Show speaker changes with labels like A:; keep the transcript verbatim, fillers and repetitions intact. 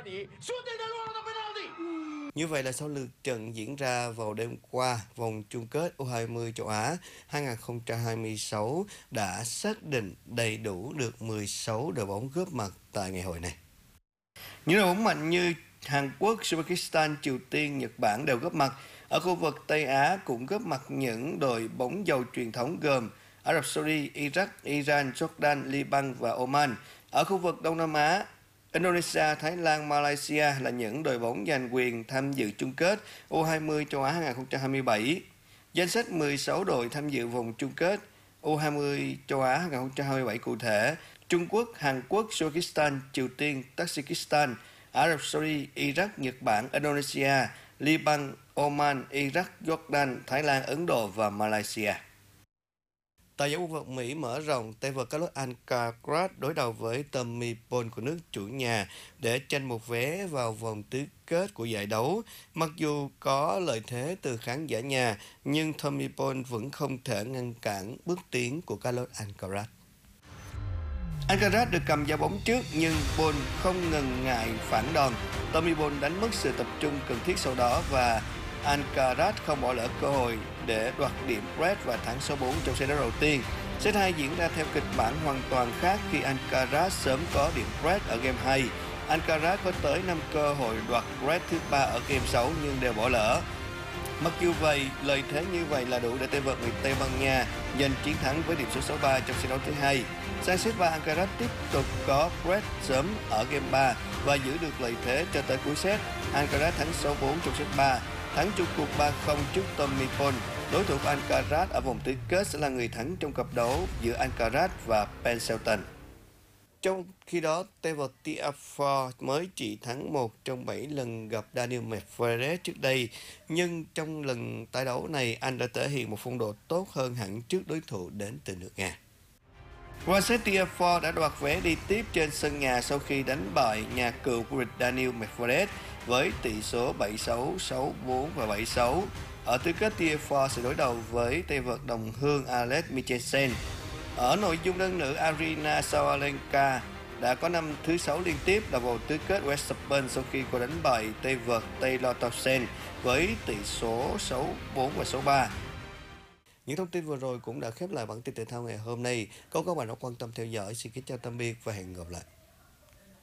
A: Như vậy là sau lượt trận diễn ra vào đêm qua, vòng chung kết U hai mươi châu Á hai không hai sáu đã xác định đầy đủ được mười sáu đội bóng góp mặt tại ngày hội này. Những đội bóng mạnh như Hàn Quốc, Uzbekistan, Triều Tiên, Nhật Bản đều góp mặt. Ở khu vực Tây Á cũng góp mặt những đội bóng giàu truyền thống gồm Ả Rập Saudi, Iraq, Iran, Jordan, Liban và Oman. Ở khu vực Đông Nam Á, Indonesia, Thái Lan, Malaysia là những đội bóng giành quyền tham dự chung kết U hai mươi châu Á hai không hai bảy. Danh sách mười sáu đội tham dự vòng chung kết U hai mươi châu Á hai không hai bảy cụ thể: Trung Quốc, Hàn Quốc, Uzbekistan, Triều Tiên, Tajikistan, Ả Rập Saudi, Iraq, Nhật Bản, Indonesia, Liban, Oman, Iraq, Jordan, Thái Lan, Ấn Độ và Malaysia. Tại giải quần vợt Mỹ mở rộng, tay vợt Carlos Alcaraz đối đầu với Tommy Paul của nước chủ nhà để tranh một vé vào vòng tứ kết của giải đấu. Mặc dù có lợi thế từ khán giả nhà, nhưng Tommy Paul vẫn không thể ngăn cản bước tiến của Carlos Alcaraz. Alcaraz được cầm giao bóng trước nhưng Paul không ngần ngại phản đòn. Tommy Paul đánh mất sự tập trung cần thiết sau đó và Alcaraz không bỏ lỡ cơ hội để đoạt điểm break và thắng số bốn trong set đấu đầu tiên. Set hai diễn ra theo kịch bản hoàn toàn khác khi Alcaraz sớm có điểm break ở game hai. Alcaraz có tới năm cơ hội đoạt break thứ ba ở game sáu nhưng đều bỏ lỡ. Mặc dù vậy, lợi thế như vậy là đủ để tay vợt người Tây Ban Nha giành chiến thắng với điểm số sáu ba trong set đấu thứ hai. Sang set ba, Alcaraz tiếp tục có break sớm ở game ba và giữ được lợi thế cho tới cuối set. Alcaraz thắng sáu bốn trong set ba, thắng chung cuộc ba không trước Tommy Paul. Đối thủ của Alcaraz ở vòng tứ kết sẽ là người thắng trong cặp đấu giữa Alcaraz và Ben Shelton. Trong khi đó, tay vợt Tiafoe mới chỉ thắng một trong bảy lần gặp Daniil Medvedev trước đây, nhưng trong lần tái đấu này, anh đã thể hiện một phong độ tốt hơn hẳn trước đối thủ đến từ nước Nga. Qua set, Tiafoe đã đoạt vé đi tiếp trên sân nhà sau khi đánh bại nhà cựu vô địch Daniil Medvedev với tỷ số bảy sáu, sáu bốn và bảy sáu. Ở tứ kết, Tiafoe sẽ đối đầu với tay vợt đồng hương Alex Michelsen. Ở nội dung đơn nữ, Aryna Sabalenka đã có năm thứ sáu liên tiếp là vào tứ kết u ét Open sau khi cô đánh bại tay vợt Taylor Townsend với tỷ số sáu bốn và sáu ba. Những thông tin vừa rồi cũng đã khép lại bản tin thể thao ngày hôm nay. Cảm ơn các bạn đã quan tâm theo dõi. Xin kính chào tạm biệt và hẹn gặp lại.